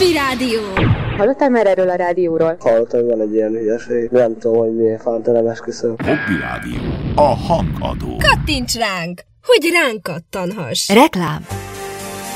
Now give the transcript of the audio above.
Hobby Rádió. Hallottál már erről a rádióról? Hallottam, hogy van egy ilyen hülyeség. Nem tudom, hogy miért fántele esküszöm. Hobby Rádió. A hangadó. Kattints ránk, hogy ránk kattanhass. Reklám.